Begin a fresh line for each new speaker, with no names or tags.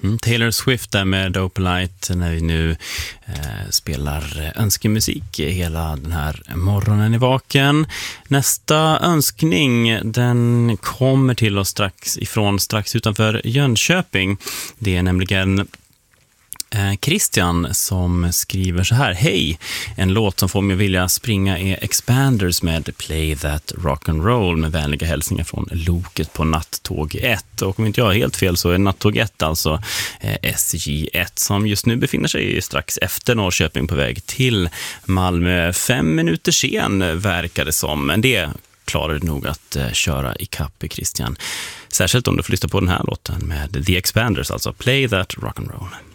Taylor Swift där med Opalite när vi nu spelar önskemusik hela den här morgonen i Vaken. Nästa önskning, den kommer till oss strax utanför Jönköping. Det är nämligen Christian som skriver så här: Hej, en låt som får mig vilja springa är Expanders med Play That Rock and Roll, med vänliga hälsningar från Loket på Nattåg 1. Och om inte jag har helt fel så är Nattåg 1 alltså SJ1 som just nu befinner sig strax efter Norrköping på väg till Malmö. 5 minuter sen verkar det som, men det klarar du nog att köra i kapp, Christian. Särskilt om du får lyssna på den här låten med The Expanders, alltså Play That Rock and Roll.